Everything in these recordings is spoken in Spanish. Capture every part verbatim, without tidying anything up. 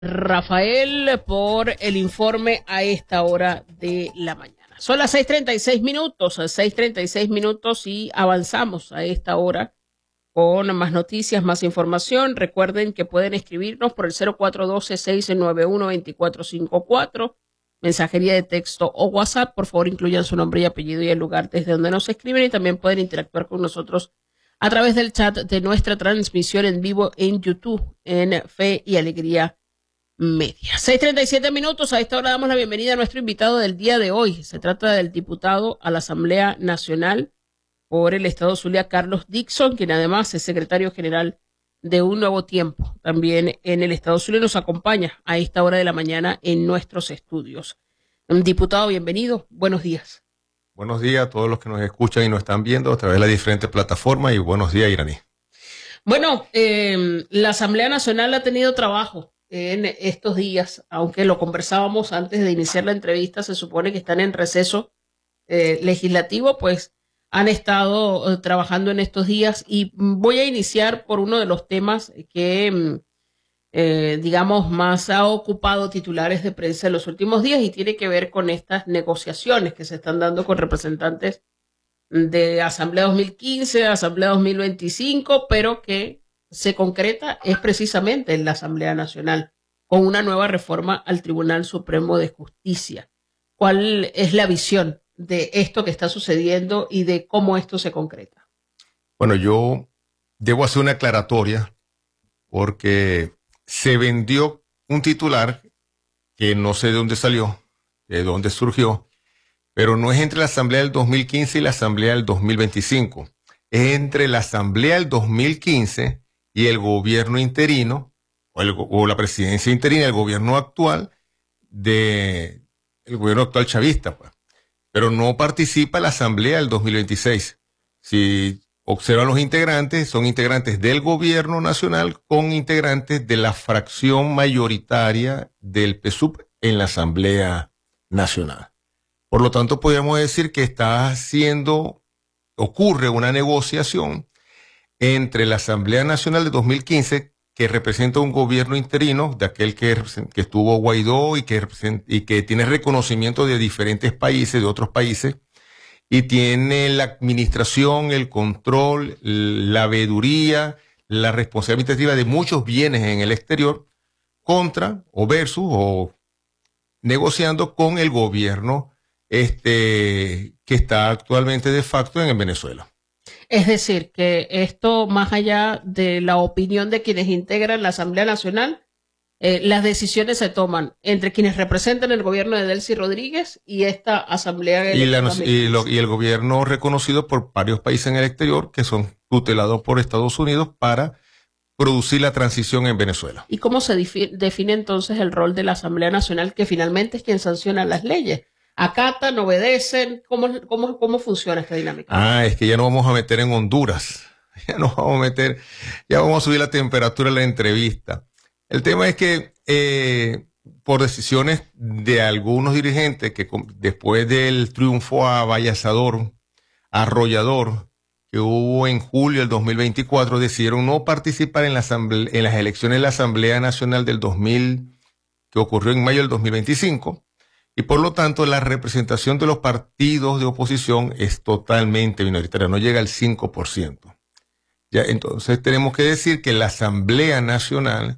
Rafael, por el informe a esta hora de la mañana. Son las seis treinta y seis minutos, seis treinta y seis minutos y avanzamos a esta hora con más noticias, más información. Recuerden que pueden escribirnos por el cero cuatro uno dos, seis nueve uno, dos cuatro cinco cuatro, mensajería de texto o WhatsApp. Por favor, incluyan su nombre y apellido y el lugar desde donde nos escriben, y también pueden interactuar con nosotros a través del chat de nuestra transmisión en vivo en YouTube, en Fe y Alegría Media. seis treinta y siete minutos, a esta hora damos la bienvenida a nuestro invitado del día de hoy. Se trata del diputado a la Asamblea Nacional por el Estado Zulia, Carlos Dixon, quien además es secretario general de Un Nuevo Tiempo, también en el Estado Zulia. Nos acompaña a esta hora de la mañana en nuestros estudios. Diputado, bienvenido, buenos días. Buenos días a todos los que nos escuchan y nos están viendo a través de las diferentes plataformas, y buenos días, Iraní. Bueno, eh, la Asamblea Nacional ha tenido trabajo en estos días, aunque lo conversábamos antes de iniciar la entrevista. Se supone que están en receso eh, legislativo, pues han estado eh, trabajando en estos días, y voy a iniciar por uno de los temas que, eh, digamos, más ha ocupado titulares de prensa en los últimos días, y tiene que ver con estas negociaciones que se están dando con representantes de Asamblea dos mil quince, Asamblea dos mil veinticinco, pero que se concreta es precisamente en la Asamblea Nacional, con una nueva reforma al Tribunal Supremo de Justicia. ¿Cuál es la visión de esto que está sucediendo y de cómo esto se concreta? Bueno, yo debo hacer una aclaratoria, porque se vendió un titular que no sé de dónde salió, de dónde surgió, pero no es entre la Asamblea del dos mil quince y la Asamblea del dos mil veinticinco. Es entre la Asamblea del dos mil quince y el gobierno interino, o, el, o la presidencia interina, el gobierno actual, de el gobierno actual chavista, pues. Pero no participa la Asamblea del dos mil veintiséis. Si observan los integrantes, son integrantes del gobierno nacional con integrantes de la fracción mayoritaria del P S U V en la Asamblea Nacional. Por lo tanto, podríamos decir que está haciendo, ocurre una negociación entre la Asamblea Nacional de dos mil quince, que representa un gobierno interino, de aquel que, que estuvo Guaidó y que, y que tiene reconocimiento de diferentes países, de otros países, y tiene la administración, el control, la veeduría, la responsabilidad administrativa de muchos bienes en el exterior, contra o versus o negociando con el gobierno este, que está actualmente de facto en Venezuela. Es decir, que esto, más allá de la opinión de quienes integran la Asamblea Nacional, eh, las decisiones se toman entre quienes representan el gobierno de Delcy Rodríguez y esta Asamblea. Y, la, y, lo, y el gobierno reconocido por varios países en el exterior, que son tutelados por Estados Unidos para producir la transición en Venezuela. ¿Y cómo se define entonces el rol de la Asamblea Nacional, que finalmente es quien sanciona las leyes? ¿Acatan, obedecen? ¿Cómo, cómo, cómo funciona esta dinámica? Ah, es que ya nos vamos a meter en Honduras. Ya nos vamos a meter, ya vamos a subir la temperatura de la entrevista. El tema es que eh, por decisiones de algunos dirigentes que después del triunfo avasallador, arrollador, que hubo en julio del dos mil veinticuatro, decidieron no participar en, la asamblea, en las elecciones de la Asamblea Nacional del dos mil, que ocurrió en mayo del dos mil veinticinco. Y por lo tanto, la representación de los partidos de oposición es totalmente minoritaria, no llega al cinco por ciento. Ya, entonces tenemos que decir que la Asamblea Nacional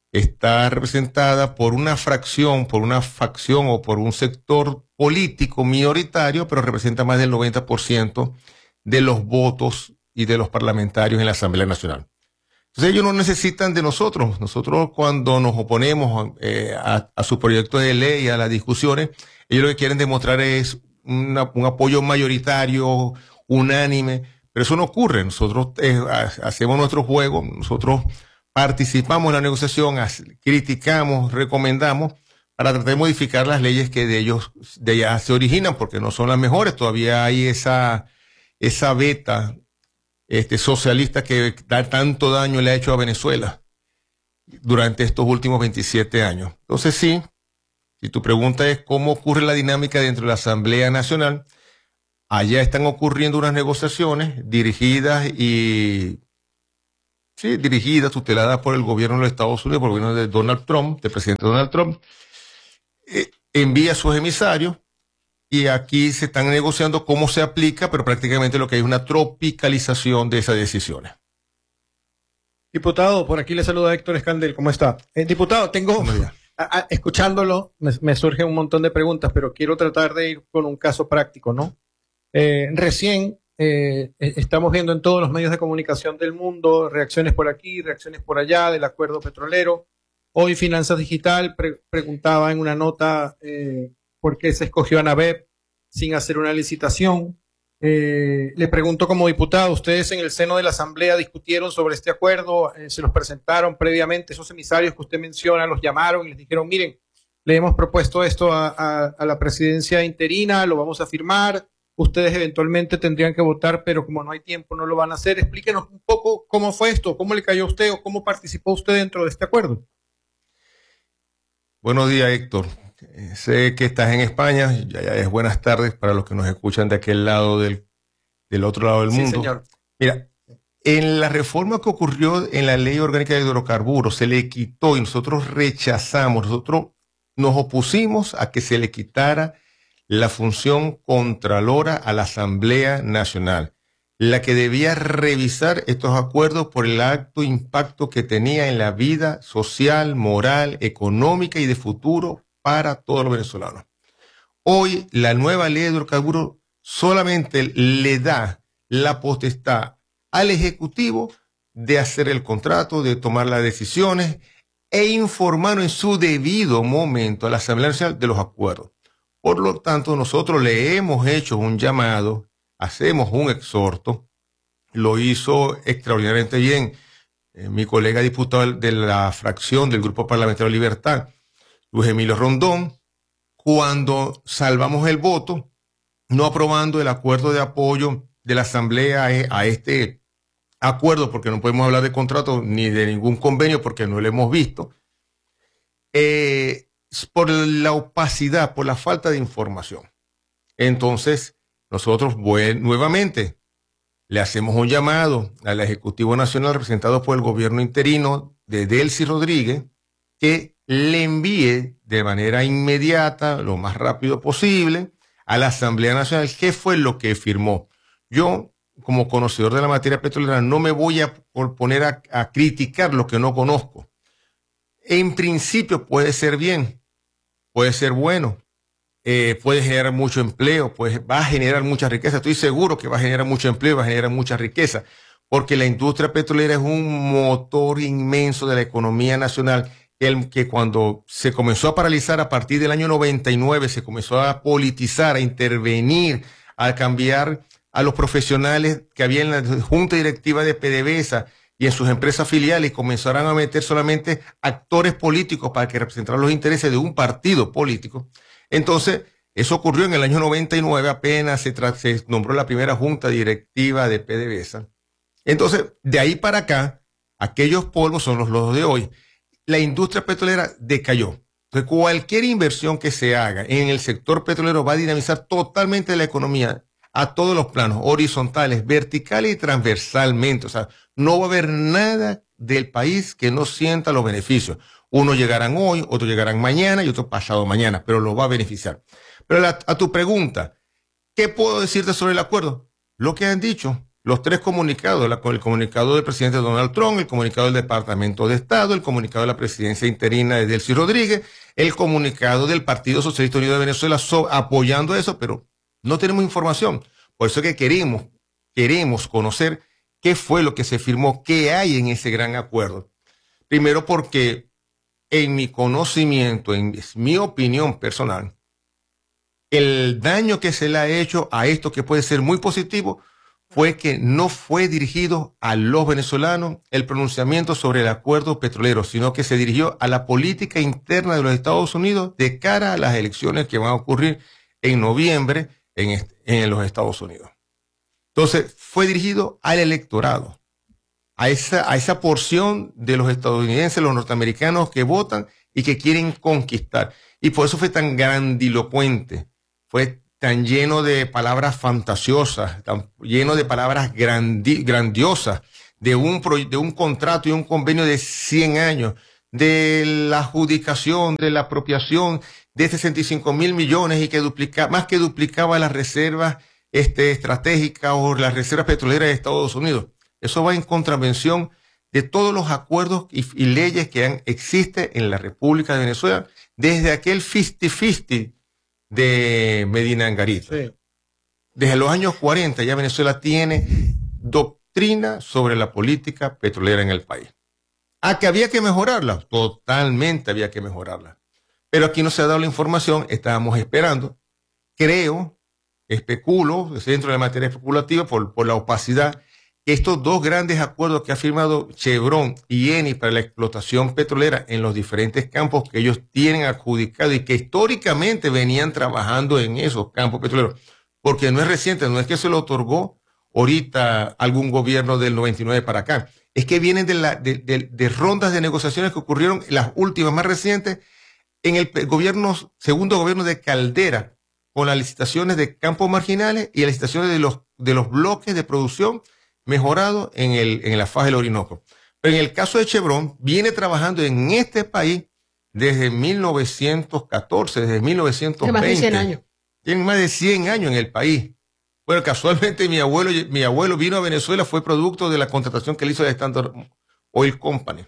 está representada por una fracción, por una facción o por un sector político minoritario, pero representa más del noventa por ciento de los votos y de los parlamentarios en la Asamblea Nacional. Entonces ellos no necesitan de nosotros. Nosotros, cuando nos oponemos eh, a, a su proyecto de ley, a las discusiones, ellos lo que quieren demostrar es una, un apoyo mayoritario, unánime, pero eso no ocurre. Nosotros eh, hacemos nuestro juego, nosotros participamos en la negociación, criticamos, recomendamos para tratar de modificar las leyes que de ellos de allá se originan, porque no son las mejores. Todavía hay esa, esa beta Este socialista que da tanto daño le ha hecho a Venezuela durante estos últimos veintisiete años. Entonces sí, si tu pregunta es cómo ocurre la dinámica dentro de la Asamblea Nacional, allá están ocurriendo unas negociaciones dirigidas y sí, dirigida, tutelada por el gobierno de los Estados Unidos, por el gobierno de Donald Trump, del presidente Donald Trump, eh, envía a sus emisarios y aquí se están negociando cómo se aplica, pero prácticamente lo que hay es una tropicalización de esas decisiones. Diputado, por aquí le saluda Héctor Escandel, ¿cómo está? Eh, diputado, tengo, a, a, escuchándolo, me, me surgen un montón de preguntas, pero quiero tratar de ir con un caso práctico, ¿no? Eh, recién eh, estamos viendo en todos los medios de comunicación del mundo reacciones por aquí, reacciones por allá del acuerdo petrolero. Hoy Finanzas Digital pre preguntaba en una nota eh, por qué se escogió a Navep sin hacer una licitación. Eh, le pregunto como diputado, ustedes en el seno de la Asamblea discutieron sobre este acuerdo, eh, se los presentaron previamente, esos emisarios que usted menciona, los llamaron y les dijeron, miren, le hemos propuesto esto a, a, a la presidencia interina, lo vamos a firmar, ustedes eventualmente tendrían que votar, pero como no hay tiempo no lo van a hacer. Explíquenos un poco cómo fue esto, cómo le cayó a usted o cómo participó usted dentro de este acuerdo. Buenos días, Héctor. Sé que estás en España, ya, ya es buenas tardes para los que nos escuchan de aquel lado del, del otro lado del Sí, mundo. señor. Mira, en la reforma que ocurrió en la Ley Orgánica de Hidrocarburos se le quitó y nosotros rechazamos, nosotros nos opusimos a que se le quitara la función contralora a la Asamblea Nacional, la que debía revisar estos acuerdos por el alto impacto que tenía en la vida social, moral, económica y de futuro para todos los venezolanos. Hoy la nueva ley de hidrocarburos solamente le da la potestad al Ejecutivo de hacer el contrato, de tomar las decisiones e informar en su debido momento a la Asamblea Nacional de los acuerdos. Por lo tanto, nosotros le hemos hecho un llamado, hacemos un exhorto, lo hizo extraordinariamente bien eh, mi colega diputado de la fracción del Grupo Parlamentario Libertad, Luis Emilio Rondón, cuando salvamos el voto, no aprobando el acuerdo de apoyo de la Asamblea a este acuerdo, porque no podemos hablar de contrato ni de ningún convenio porque no lo hemos visto, eh, por la opacidad, por la falta de información. Entonces, nosotros bueno, nuevamente le hacemos un llamado al Ejecutivo Nacional representado por el gobierno interino de Delcy Rodríguez, que le envíe de manera inmediata, lo más rápido posible, a la Asamblea Nacional qué fue lo que firmó. Yo, como conocedor de la materia petrolera, no me voy a poner a, a criticar lo que no conozco. En principio puede ser bien, puede ser bueno, eh, puede generar mucho empleo, pues va a generar mucha riqueza. Estoy seguro que va a generar mucho empleo, va a generar mucha riqueza, porque la industria petrolera es un motor inmenso de la economía nacional. El que cuando se comenzó a paralizar a partir del año noventa y nueve, se comenzó a politizar, a intervenir, a cambiar a los profesionales que había en la junta directiva de PDVSA y en sus empresas filiales, y comenzaron a meter solamente actores políticos para que representaran los intereses de un partido político. Entonces, eso ocurrió en el año noventa y nueve, apenas se, se nombró la primera junta directiva de PDVSA. Entonces, de ahí para acá, aquellos polvos son los lodos de hoy. La industria petrolera decayó. Entonces, cualquier inversión que se haga en el sector petrolero va a dinamizar totalmente la economía a todos los planos, horizontales, verticales y transversalmente. O sea, no va a haber nada del país que no sienta los beneficios. Unos llegarán hoy, otros llegarán mañana y otros pasado mañana, pero lo va a beneficiar. Pero la, a tu pregunta, ¿qué puedo decirte sobre el acuerdo? Lo que han dicho los tres comunicados, la, el comunicado del presidente Donald Trump, el comunicado del Departamento de Estado, el comunicado de la presidencia interina de Delcy Rodríguez, el comunicado del Partido Socialista Unido de Venezuela so, apoyando eso, pero no tenemos información. Por eso es que queremos, queremos conocer qué fue lo que se firmó, qué hay en ese gran acuerdo. Primero porque en mi conocimiento, en mi opinión personal, el daño que se le ha hecho a esto, que puede ser muy positivo, fue que no fue dirigido a los venezolanos el pronunciamiento sobre el acuerdo petrolero, sino que se dirigió a la política interna de los Estados Unidos de cara a las elecciones que van a ocurrir en noviembre en, este, en los Estados Unidos. Entonces, fue dirigido al electorado, a esa, a esa porción de los estadounidenses, los norteamericanos que votan y que quieren conquistar. Y por eso fue tan grandilocuente, fue tan lleno de palabras fantasiosas, tan lleno de palabras grandi grandiosas, de un, de un contrato y un convenio de cien años, de la adjudicación, de la apropiación de sesenta y cinco mil millones y que duplica, más que duplicaba las reservas este, estratégicas o las reservas petroleras de Estados Unidos. Eso va en contravención de todos los acuerdos y, y leyes que han, existen en la República de Venezuela desde aquel cincuenta cincuenta de Medina Angarita. Sí. Desde los años cuarenta ya Venezuela tiene doctrina sobre la política petrolera en el país. ¿A que había que mejorarla? Totalmente había que mejorarla. Pero aquí no se ha dado la información, estábamos esperando. Creo, especulo, dentro de la materia especulativa, por, por la opacidad, que estos dos grandes acuerdos que ha firmado Chevron y Eni para la explotación petrolera en los diferentes campos que ellos tienen adjudicados y que históricamente venían trabajando en esos campos petroleros, porque no es reciente, no es que se lo otorgó ahorita algún gobierno del noventa y nueve para acá, es que vienen de, la, de, de, de rondas de negociaciones que ocurrieron, las últimas más recientes, en el gobierno, segundo gobierno de Caldera, con las licitaciones de campos marginales y las licitaciones de los, de los bloques de producción mejorados en, el, en la faja del Orinoco. Pero en el caso de Chevron, viene trabajando en este país desde mil novecientos catorce, desde mil novecientos veinte. Tiene más de cien años. Tienen más de cien años en el país. Bueno, casualmente mi abuelo, mi abuelo vino a Venezuela, fue producto de la contratación que él hizo de Standard Oil Company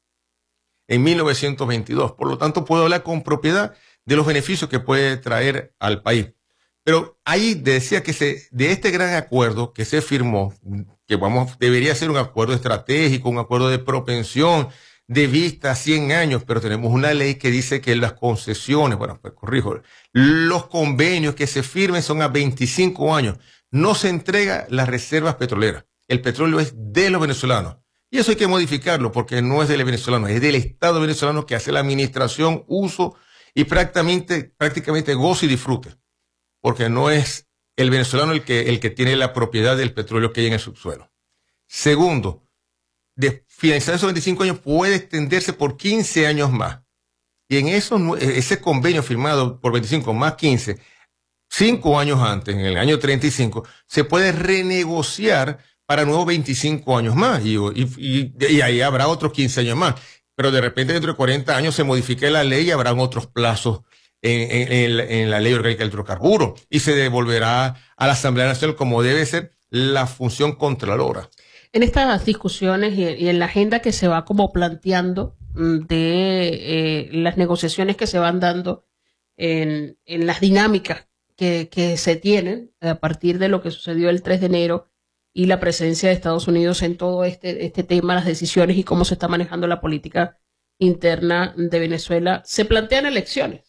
en mil novecientos veintidós. Por lo tanto, puedo hablar con propiedad de los beneficios que puede traer al país. Pero ahí decía que se, de este gran acuerdo que se firmó, que vamos, debería ser un acuerdo estratégico, un acuerdo de propensión, de vista a cien años, pero tenemos una ley que dice que las concesiones, bueno, pues corrijo, los convenios que se firmen son a veinticinco años. No se entrega las reservas petroleras. El petróleo es de los venezolanos. Y eso hay que modificarlo porque no es del venezolano, es del Estado venezolano que hace la administración, uso y prácticamente, prácticamente goce y disfrute. Porque no es el venezolano el que, el que tiene la propiedad del petróleo que hay en el subsuelo. Segundo, de finalizar esos veinticinco años puede extenderse por quince años más. Y en eso, ese convenio firmado por veinticinco más quince, cinco años antes, en el año treinta y cinco, se puede renegociar para nuevos veinticinco años más. Y, y, y ahí habrá otros quince años más. Pero de repente dentro de cuarenta años se modifique la ley y habrán otros plazos en, en, en, en la ley orgánica del hidrocarburo. Y se devolverá a la Asamblea Nacional como debe ser la función contralora. En estas discusiones y, y en la agenda que se va como planteando de eh, las negociaciones que se van dando en, en las dinámicas que, que se tienen a partir de lo que sucedió el tres de enero y la presencia de Estados Unidos en todo este, este tema, las decisiones y cómo se está manejando la política interna de Venezuela, se plantean elecciones.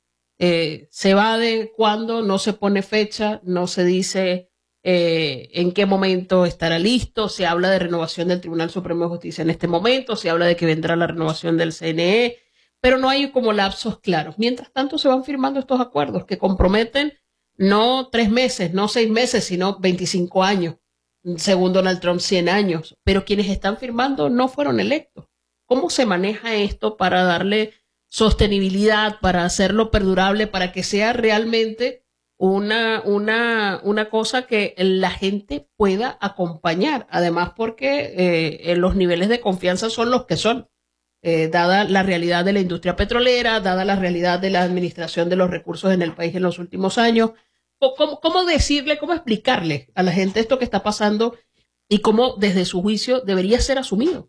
Eh, se va de cuándo, no se pone fecha, no se dice eh, en qué momento estará listo, se habla de renovación del Tribunal Supremo de Justicia en este momento, se habla de que vendrá la renovación del C N E, pero no hay como lapsos claros. Mientras tanto se van firmando estos acuerdos que comprometen no tres meses, no seis meses, sino veinticinco años. Según Donald Trump, cien años, pero quienes están firmando no fueron electos. ¿Cómo se maneja esto para darle sostenibilidad, para hacerlo perdurable, para que sea realmente una, una, una cosa que la gente pueda acompañar? Además, porque eh, los niveles de confianza son los que son, eh, dada la realidad de la industria petrolera, dada la realidad de la administración de los recursos en el país en los últimos años. ¿Cómo, cómo decirle, cómo explicarle a la gente esto que está pasando y cómo desde su juicio debería ser asumido?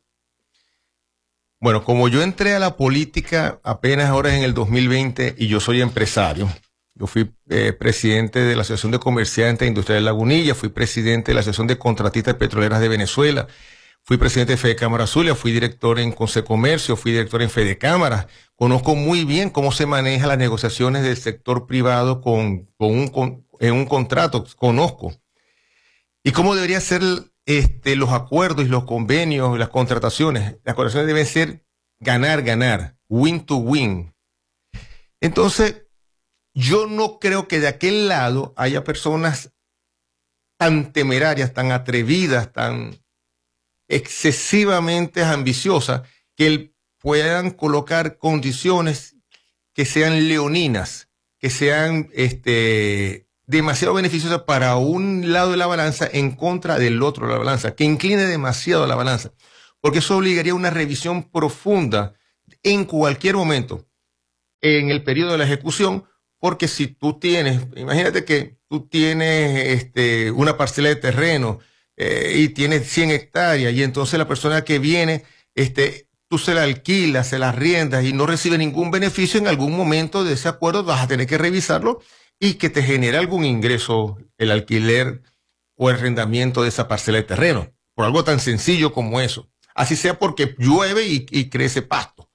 Bueno, como yo entré a la política apenas ahora en el dos mil veinte y yo soy empresario, yo fui eh, presidente de la Asociación de Comerciantes e Industriales de Lagunilla, fui presidente de la Asociación de Contratistas Petroleras de Venezuela, fui presidente de Fede Cámara Zulia, fui director en Consecomercio, fui director en Fede Cámara. Conozco muy bien cómo se manejan las negociaciones del sector privado con, con un, con, en un contrato, conozco. Y cómo deberían ser este, los acuerdos y los convenios y las contrataciones. Las contrataciones deben ser ganar, ganar, win to win. Entonces, yo no creo que de aquel lado haya personas tan temerarias, tan atrevidas, tan excesivamente ambiciosas, que puedan colocar condiciones que sean leoninas, que sean este, demasiado beneficiosa para un lado de la balanza en contra del otro de la balanza, que incline demasiado la balanza, porque eso obligaría a una revisión profunda en cualquier momento en el periodo de la ejecución, porque si tú tienes, imagínate que tú tienes este, una parcela de terreno eh, y tienes cien hectáreas y entonces la persona que viene, este, tú se la alquilas, se la arriendas y no recibe ningún beneficio, en algún momento de ese acuerdo vas a tener que revisarlo y que te genere algún ingreso el alquiler o el arrendamiento de esa parcela de terreno, por algo tan sencillo como eso. Así sea porque llueve y, y crece pasto.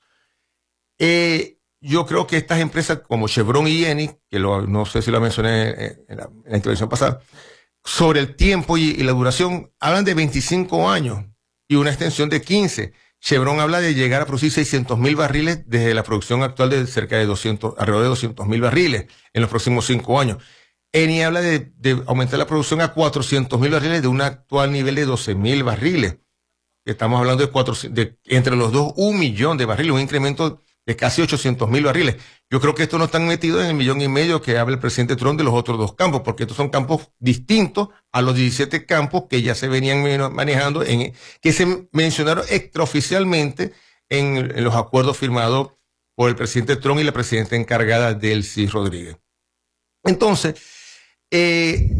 Eh, yo creo que estas empresas como Chevron y Eni, que lo, no sé si lo mencioné en la, en la intervención pasada, sobre el tiempo y, y la duración, hablan de veinticinco años y una extensión de quince. Chevron habla de llegar a producir seiscientos mil barriles desde la producción actual de cerca de doscientos, alrededor de doscientos mil barriles en los próximos cinco años. Eni habla de, de aumentar la producción a cuatrocientos mil barriles de un actual nivel de doce mil barriles. Estamos hablando de, cuatrocientos, de entre los dos un millón de barriles, un incremento de casi ochocientos mil barriles. Yo creo que estos no están metidos en el millón y medio que habla el presidente Trump de los otros dos campos, porque estos son campos distintos a los diecisiete campos que ya se venían manejando, en, que se mencionaron extraoficialmente en, en los acuerdos firmados por el presidente Trump y la presidenta encargada Delcy Rodríguez. Entonces, eh,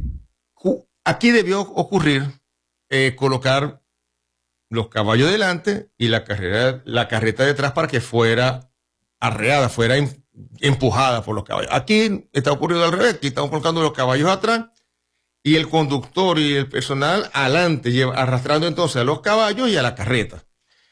aquí debió ocurrir eh, colocar los caballos delante y la carrera, la carreta detrás para que fuera arreada, fuera empujada por los caballos. Aquí está ocurriendo al revés, aquí estamos colocando los caballos atrás y el conductor y el personal adelante, lleva, arrastrando entonces a los caballos y a la carreta.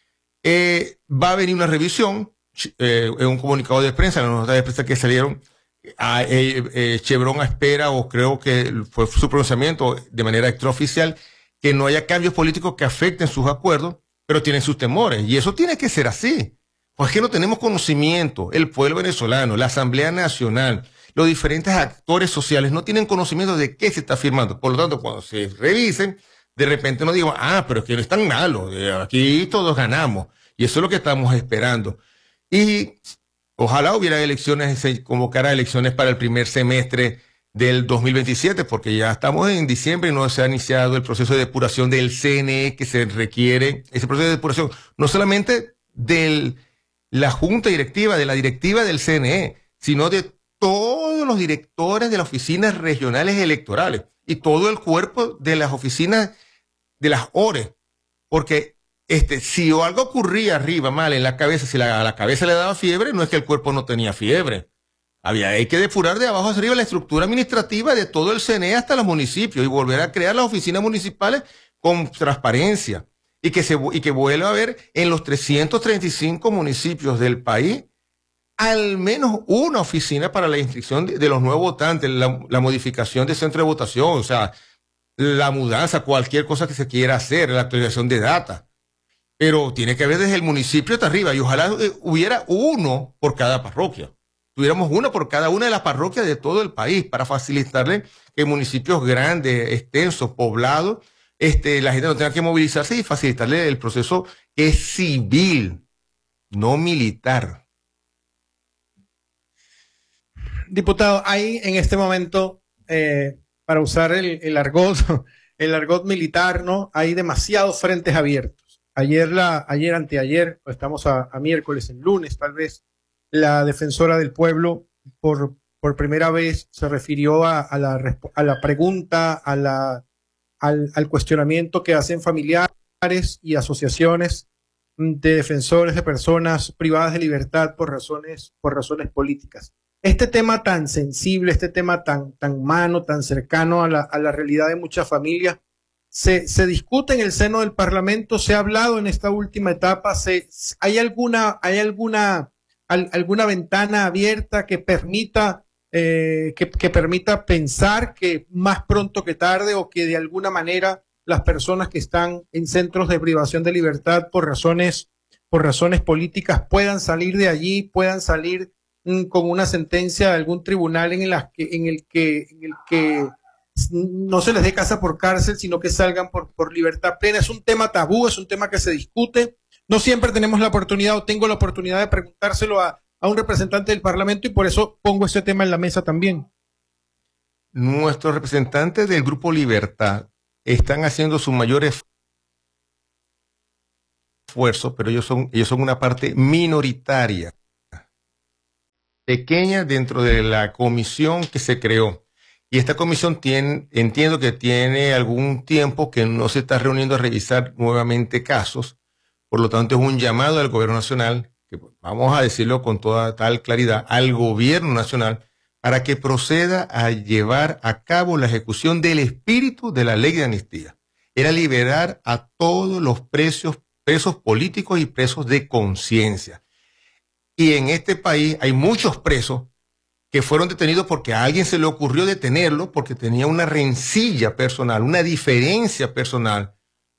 Eh, va a venir una revisión, eh, en un comunicado de prensa, en las notas de prensa que salieron, a, eh, eh, Chevron espera, o creo que fue su pronunciamiento de manera extraoficial, que no haya cambios políticos que afecten sus acuerdos, pero tienen sus temores. Y eso tiene que ser así. Pues que no tenemos conocimiento. El pueblo venezolano, la Asamblea Nacional, los diferentes actores sociales no tienen conocimiento de qué se está firmando. Por lo tanto, cuando se revisen, de repente no digan, ah, pero es que no es tan malo. Aquí todos ganamos. Y eso es lo que estamos esperando. Y ojalá hubiera elecciones, se convocara elecciones para el primer semestre del dos mil veintisiete, porque ya estamos en diciembre y no se ha iniciado el proceso de depuración del C N E que se requiere, ese proceso de depuración, no solamente de la junta directiva, de la directiva del C N E, sino de todos los directores de las oficinas regionales electorales y todo el cuerpo de las oficinas de las O R E, porque este, si algo ocurría arriba mal en la cabeza, si la, a la cabeza le daba fiebre, no es que el cuerpo no tenía fiebre. Había hay que depurar de abajo hacia arriba la estructura administrativa de todo el C N E hasta los municipios y volver a crear las oficinas municipales con transparencia y que se y que vuelva a haber en los trescientos treinta y cinco municipios del país al menos una oficina para la inscripción de, de los nuevos votantes, la, la modificación de centro de votación, o sea, la mudanza, cualquier cosa que se quiera hacer, la actualización de data. Pero tiene que haber desde el municipio hasta arriba y ojalá eh, hubiera uno por cada parroquia. Tuviéramos uno por cada una de las parroquias de todo el país para facilitarle que municipios grandes, extensos, poblados, este, la gente no tenga que movilizarse y facilitarle el proceso que es civil, no militar. Diputado, hay en este momento, eh, para usar el, el argot, el argot militar, ¿no? Hay demasiados frentes abiertos. Ayer, la, ayer, anteayer, estamos a, a miércoles, el lunes tal vez, la defensora del pueblo por, por primera vez se refirió a, a, la, a la pregunta, a la, al, al cuestionamiento que hacen familiares y asociaciones de defensores de personas privadas de libertad por razones, por razones políticas. Este tema tan sensible, este tema tan, tan humano, tan cercano a la, a la realidad de muchas familias, se, se discute en el seno del Parlamento, se ha hablado en esta última etapa, se, ¿hay alguna, hay alguna alguna ventana abierta que permita eh, que, que permita pensar que más pronto que tarde o que de alguna manera las personas que están en centros de privación de libertad por razones por razones políticas puedan salir de allí, puedan salir mm, con una sentencia de algún tribunal en, la que, en el que en el que no se les dé casa por cárcel, sino que salgan por, por libertad plena? Es un tema tabú, es un tema que se discute. No siempre tenemos la oportunidad o tengo la oportunidad de preguntárselo a, a un representante del Parlamento y por eso pongo este tema en la mesa también. nuestros representantes del Grupo Libertad están haciendo su mayor esfuerzo, pero ellos son, ellos son una parte minoritaria, pequeña dentro de la comisión que se creó. Y esta comisión tiene, entiendo que tiene algún tiempo que no se está reuniendo a revisar nuevamente casos. Por lo tanto, es un llamado al gobierno nacional, que vamos a decirlo con toda tal claridad, al gobierno nacional, para que proceda a llevar a cabo la ejecución del espíritu de la ley de amnistía. Era liberar a todos los presos, presos políticos y presos de conciencia. Y en este país hay muchos presos que fueron detenidos porque a alguien se le ocurrió detenerlo porque tenía una rencilla personal, una diferencia personal.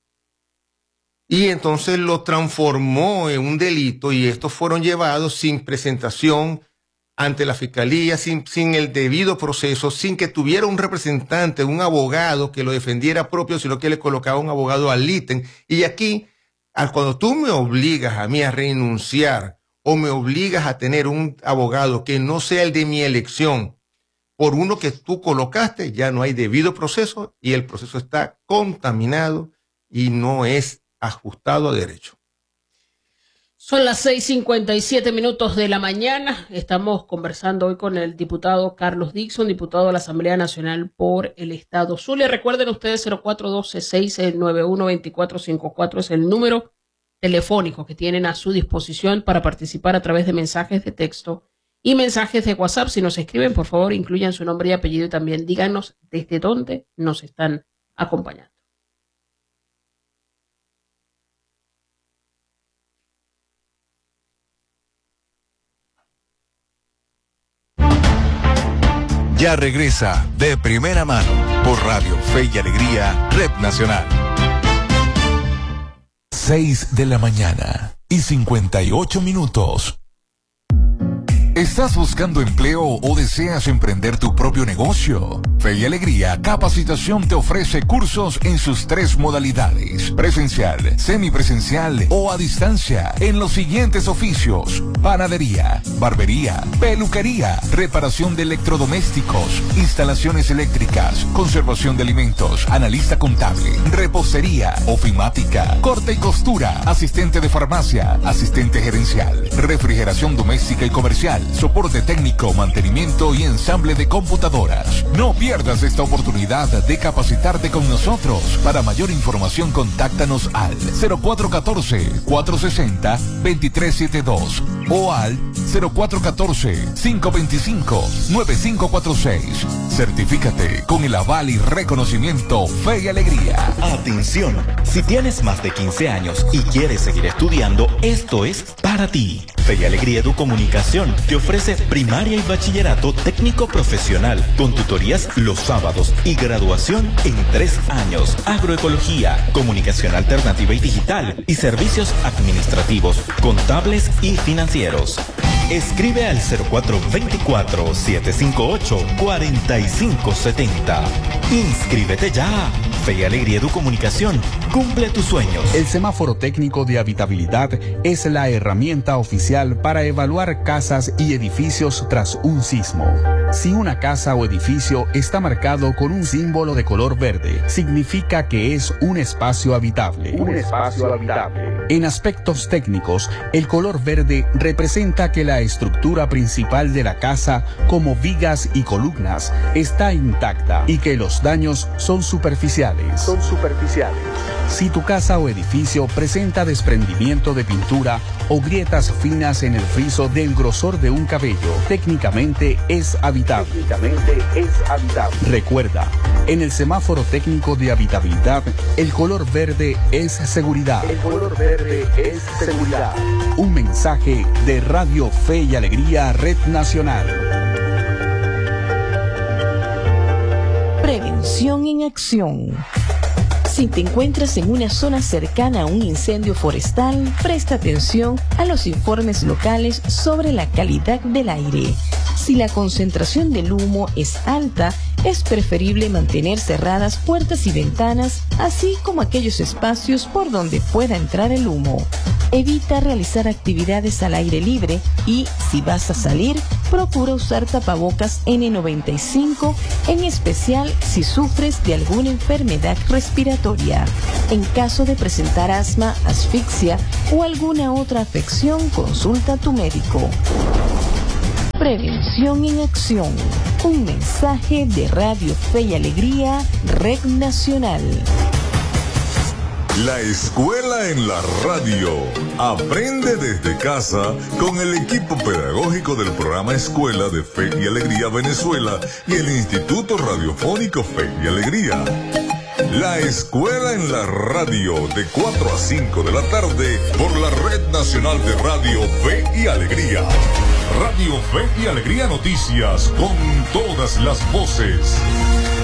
Y entonces lo transformó en un delito y estos fueron llevados sin presentación ante la fiscalía, sin, sin el debido proceso, sin que tuviera un representante, un abogado que lo defendiera propio, sino que le colocaba un abogado al ítem. Y aquí, cuando tú me obligas a mí a renunciar o me obligas a tener un abogado que no sea el de mi elección por uno que tú colocaste, ya no hay debido proceso y el proceso está contaminado y no es ajustado a derecho. Son las seis cincuenta y siete minutos de la mañana. Estamos conversando hoy con el diputado Carlos Dixon, diputado de la Asamblea Nacional por el Estado Zulia. Recuerden ustedes, cero cuatro uno dos, seis nueve uno, dos cuatro cinco cuatro es el número telefónico que tienen a su disposición para participar a través de mensajes de texto y mensajes de WhatsApp. Si nos escriben, por favor, incluyan su nombre y apellido y también díganos desde dónde nos están acompañando. Ya regresa De Primera Mano por Radio Fe y Alegría, Red Nacional. seis de la mañana y cincuenta y ocho minutos. ¿Estás buscando empleo o deseas emprender tu propio negocio? Fe y Alegría Capacitación te ofrece cursos en sus tres modalidades: presencial, semipresencial o a distancia, en los siguientes oficios: panadería, barbería, peluquería, reparación de electrodomésticos, instalaciones eléctricas, conservación de alimentos, analista contable, repostería, ofimática, corte y costura, asistente de farmacia, asistente gerencial, refrigeración doméstica y comercial, soporte técnico, mantenimiento y ensamble de computadoras. No pierdas esta oportunidad de capacitarte con nosotros. Para mayor información, contáctanos al cero cuatro uno cuatro, cuatro seis cero, dos tres siete dos o al cero cuatro uno cuatro, cinco dos cinco, nueve cinco cuatro seis. Certifícate con el aval y reconocimiento Fe y Alegría. Atención, si tienes más de quince años y quieres seguir estudiando, esto es para ti. Fe y Alegría Educomunicación te ofrece primaria y bachillerato técnico profesional con tutorías los sábados y graduación en tres años. Agroecología, comunicación alternativa y digital y servicios administrativos, contables y financieros. Escribe al cero cuatro dos cuatro, siete cinco ocho, cuatro cinco siete cero. Inscríbete ya. Fe y Alegría Educomunicación cumple tus sueños. El semáforo técnico de habitabilidad es la herramienta oficial para evaluar casas y edificios tras un sismo. Si una casa o edificio está marcado con un símbolo de color verde, significa que es un espacio habitable. Un espacio habitable. En aspectos técnicos, el color verde representa que la estructura principal de la casa, como vigas y columnas, está intacta y que los daños son superficiales. Son superficiales. Si tu casa o edificio presenta desprendimiento de pintura o grietas finas en el friso del grosor de un cabello, técnicamente es habitable. Técnicamente es habitable. Recuerda, en el semáforo técnico de habitabilidad, el color verde es seguridad. El color verde es seguridad. Un mensaje de Radio Fe y Alegría, Red Nacional. Prevención en acción. Si te encuentras en una zona cercana a un incendio forestal, presta atención a los informes locales sobre la calidad del aire. Si la concentración del humo es alta, es preferible mantener cerradas puertas y ventanas, así como aquellos espacios por donde pueda entrar el humo. Evita realizar actividades al aire libre y, si vas a salir, procura usar tapabocas ene noventa y cinco, en especial si sufres de alguna enfermedad respiratoria. En caso de presentar asma, asfixia o alguna otra afección, consulta a tu médico. Prevención en acción. Un mensaje de Radio Fe y Alegría, Red Nacional. La escuela en la radio. Aprende desde casa con el equipo pedagógico del programa Escuela de Fe y Alegría Venezuela y el Instituto Radiofónico Fe y Alegría. La escuela en la radio de cuatro a cinco de la tarde por la Red Nacional de Radio Fe y Alegría. Radio Fe y Alegría Noticias con todas las voces.